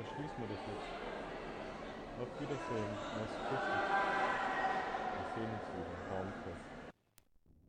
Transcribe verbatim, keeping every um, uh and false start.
schließen wir das jetzt. Auf Wiedersehen. Mach's gut. Wir sehen uns wieder. Raumfest.